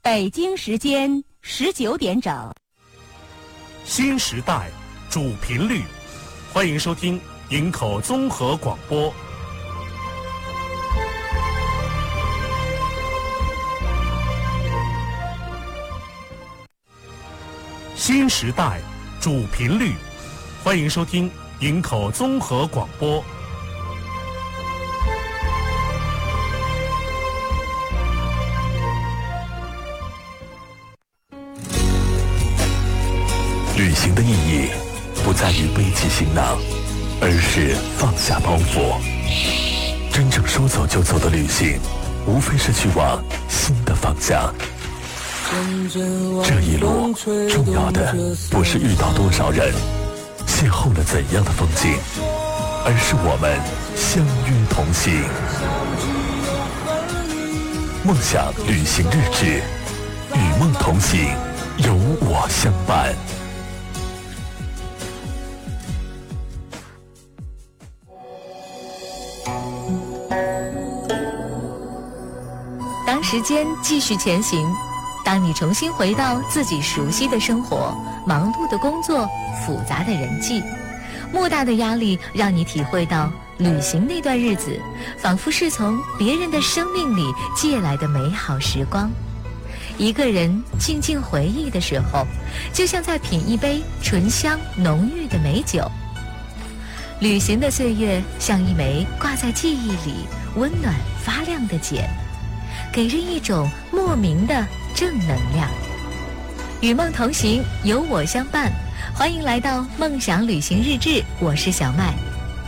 北京时间19点整。 新时代主频率，欢迎收听营口综合广播。新时代主频率，欢迎收听营口综合广播。 旅行的意义不在于背起行囊，而是放下包袱。真正说走就走的旅行，无非是去往新的方向。这一路重要的不是遇到多少人，邂逅了怎样的风景，而是我们相约同行。梦想旅行日志，与梦同行，有我相伴。 当时间继续前行，当你重新回到自己熟悉的生活，忙碌的工作，复杂的人际，莫大的压力让你体会到旅行那段日子仿佛是从别人的生命里借来的美好时光。一个人静静回忆的时候，就像在品一杯醇香浓郁的美酒。旅行的岁月像一枚挂在记忆里温暖发亮的茧，给人一种莫名的正能量。与梦同行，有我相伴，欢迎来到梦想旅行日志，我是小麦。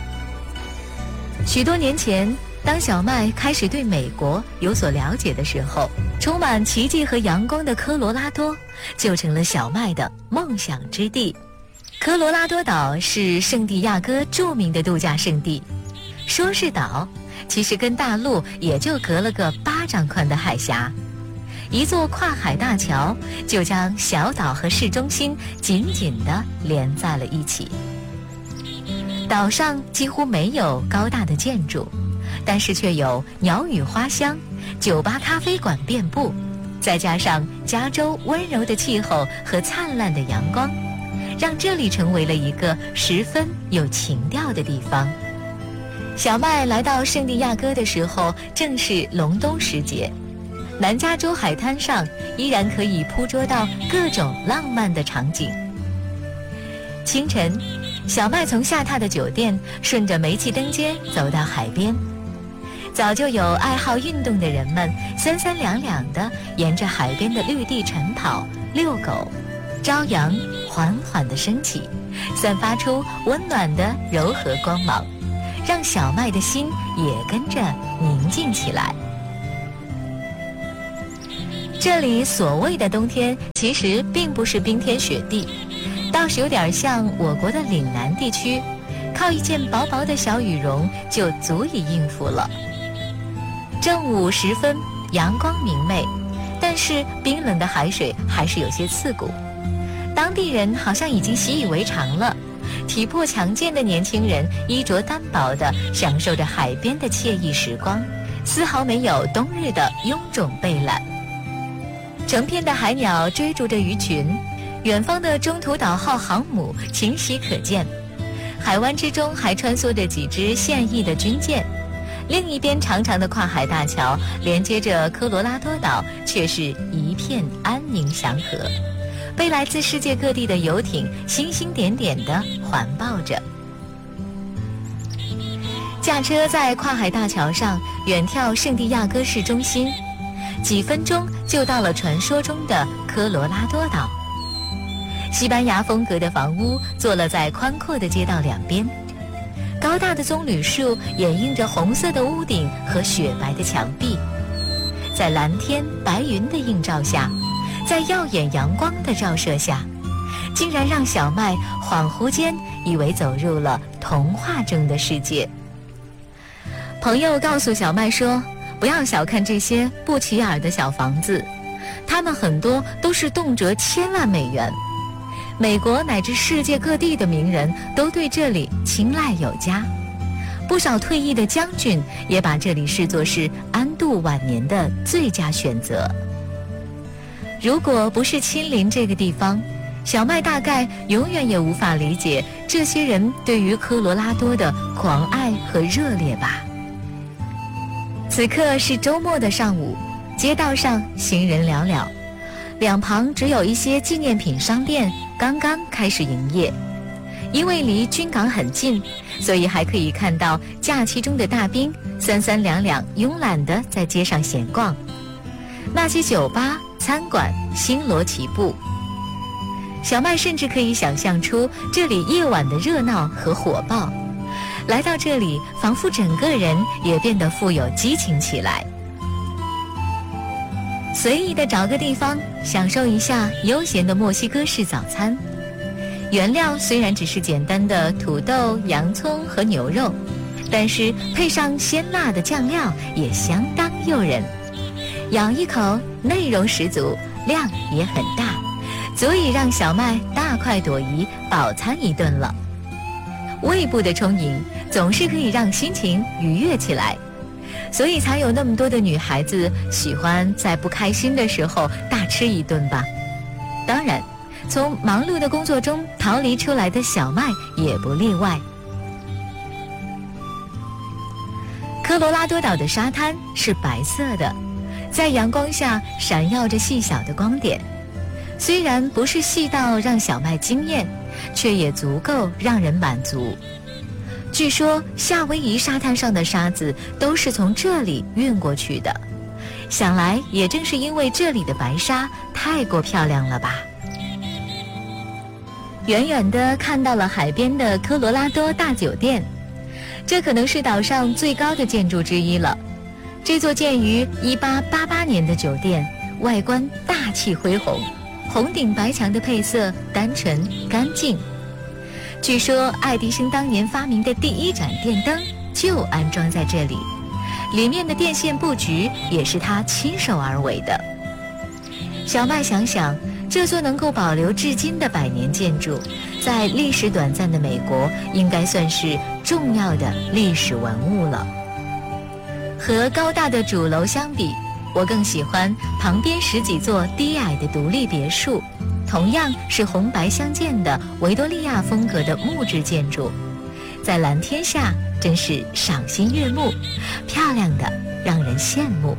许多年前，当小麦开始对美国有所了解的时候，充满奇迹和阳光的科罗拉多就成了小麦的梦想之地。科罗拉多岛是圣地亚哥著名的度假胜地，说是岛，其实跟大陆也就隔了个巴掌宽的海峡，一座跨海大桥就将小岛和市中心紧紧地连在了一起。岛上几乎没有高大的建筑，但是却有鸟语花香，酒吧咖啡馆遍布，再加上加州温柔的气候和灿烂的阳光，让这里成为了一个十分有情调的地方。小麦来到圣地亚哥的时候，正是隆冬时节，南加州海滩上依然可以捕捉到各种浪漫的场景。清晨，小麦从下榻的酒店顺着煤气灯街走到海边，早就有爱好运动的人们三三两两地沿着海边的绿地晨跑、遛狗。朝阳缓缓地升起，散发出温暖的柔和光芒，让小麦的心也跟着宁静起来。这里所谓的冬天，其实并不是冰天雪地，倒是有点像我国的岭南地区，靠一件薄薄的小羽绒就足以应付了。正午时分，阳光明媚，但是冰冷的海水还是有些刺骨。当地人好像已经习以为常了，体魄强健的年轻人衣着单薄地享受着海边的惬意时光，丝毫没有冬日的臃肿惫懒。成片的海鸟追逐着鱼群，远方的中途岛号航母清晰可见，海湾之中还穿梭着几支现役的军舰。另一边长长的跨海大桥连接着科罗拉多岛，却是一片安宁祥和，被来自世界各地的游艇星星点点地环抱着。驾车在跨海大桥上远眺圣地亚哥市中心，几分钟就到了传说中的科罗拉多岛。西班牙风格的房屋坐落在宽阔的街道两边，高大的棕榈树掩映着红色的屋顶和雪白的墙壁，在蓝天白云的映照下，在耀眼阳光的照射下，竟然让小麦恍惚间以为走入了童话中的世界。朋友告诉小麦说，不要小看这些不起眼的小房子，它们很多都是动辄1000万美元。美国乃至世界各地的名人都对这里青睐有加，不少退役的将军也把这里视作是安度晚年的最佳选择。 如果不是亲临这个地方，小麦大概永远也无法理解这些人对于科罗拉多的狂爱和热烈吧。此刻是周末的上午，街道上行人寥寥，两旁只有一些纪念品商店刚刚开始营业。因为离军港很近，所以还可以看到假期中的大兵三三两两慵懒地在街上闲逛。那些酒吧、餐馆星罗棋布，小麦甚至可以想象出这里夜晚的热闹和火爆。来到这里，仿佛整个人也变得富有激情起来。随意地找个地方，享受一下悠闲的墨西哥式早餐。原料虽然只是简单的土豆、洋葱和牛肉，但是配上鲜辣的酱料也相当诱人。咬一口，内容十足，量也很大，足以让小麦大快朵颐，饱餐一顿了。胃部的充盈总是可以让心情愉悦起来，所以才有那么多的女孩子喜欢在不开心的时候大吃一顿吧。当然，从忙碌的工作中逃离出来的小麦也不例外。科罗拉多岛的沙滩是白色的，在阳光下闪耀着细小的光点，虽然不是细到让小麦惊艳，却也足够让人满足。据说夏威夷沙滩上的沙子都是从这里运过去的，想来也正是因为这里的白沙太过漂亮了吧。远远地看到了海边的科罗拉多大酒店，这可能是岛上最高的建筑之一了。这座建于1888年的酒店，外观大气恢宏，红顶白墙的配色单纯干净。据说爱迪生当年发明的第一盏电灯就安装在这里，里面的电线布局也是他亲手而为的。小麦想想，这座能够保留至今的100年建筑，在历史短暂的美国应该算是重要的历史文物了。和高大的主楼相比，我更喜欢旁边10几座低矮的独立别墅，同样是红白相间的维多利亚风格的木质建筑，在蓝天下真是赏心悦目，漂亮的让人羡慕。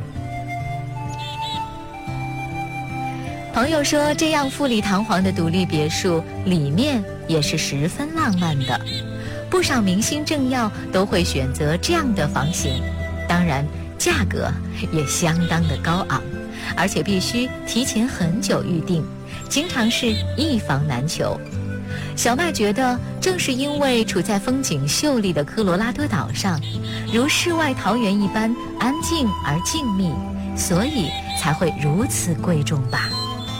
朋友说，这样富丽堂皇的独立别墅里面也是十分浪漫的，不少明星政要都会选择这样的房型，当然价格也相当的高昂，而且必须提前很久预定，经常是一房难求。小麦觉得，正是因为处在风景秀丽的科罗拉多岛上，如世外桃源一般安静而静谧，所以才会如此贵重吧。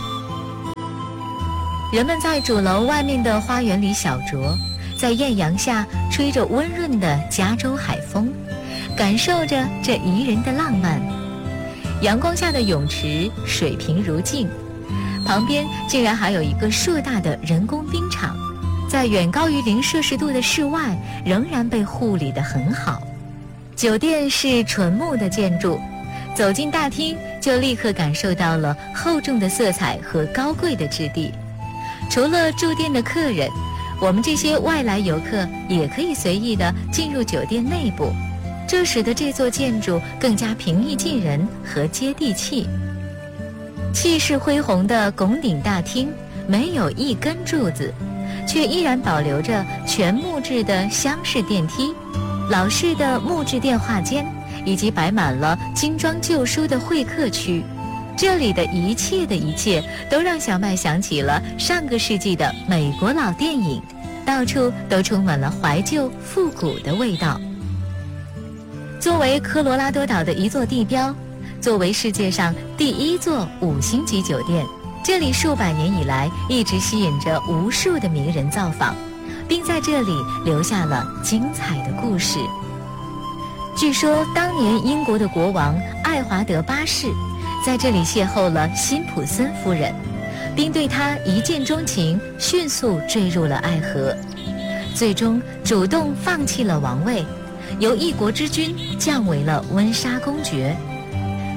人们在主楼外面的花园里小酌，在艳阳下吹着温润的加州海风，感受着这宜人的浪漫。阳光下的泳池水平如镜，旁边竟然还有一个硕大的人工冰场，在远高于0摄氏度的室外仍然被护理得很好。酒店是纯木的建筑，走进大厅就立刻感受到了厚重的色彩和高贵的质地。除了住店的客人，我们这些外来游客也可以随意地进入酒店内部，这使得这座建筑更加平易近人和接地气。气势恢宏的拱顶大厅没有一根柱子，却依然保留着全木质的厢式电梯、老式的木质电话间，以及摆满了精装旧书的会客区。这里的一切都让小麦想起了上个世纪的美国老电影，到处都充满了怀旧复古的味道。作为科罗拉多岛的一座地标，作为世界上第1座5星级酒店，这里数百年以来一直吸引着无数的名人造访，并在这里留下了精彩的故事。据说当年英国的国王爱华德8世在这里邂逅了辛普森夫人，并对她一见钟情，迅速坠入了爱河，最终主动放弃了王位，由一国之君降为了温莎公爵。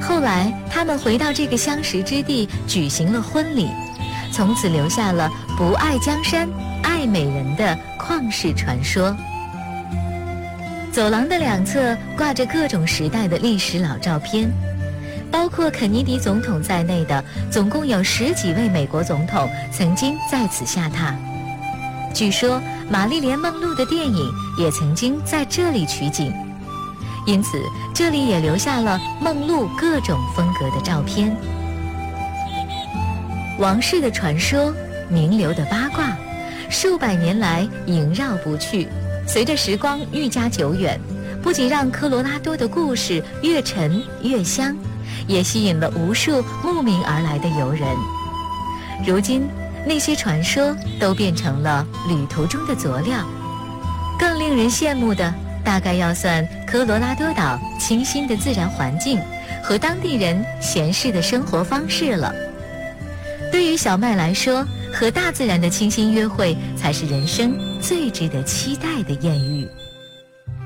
后来他们回到这个相识之地，举行了婚礼，从此留下了不爱江山爱美人的旷世传说。走廊的两侧挂着各种时代的历史老照片，包括肯尼迪总统在内的总共有10几位美国总统曾经在此下榻。据说玛丽莲·梦露的电影也曾经在这里取景，因此这里也留下了梦露各种风格的照片。王室的传说，名流的八卦，数百年来萦绕不去。随着时光愈加久远，不仅让科罗拉多的故事越沉越香，也吸引了无数慕名而来的游人。如今那些传说都变成了旅途中的佐料。更令人羡慕的，大概要算科罗拉多岛清新的自然环境和当地人闲适的生活方式了。对于小麦来说，和大自然的清新约会才是人生最值得期待的艳遇。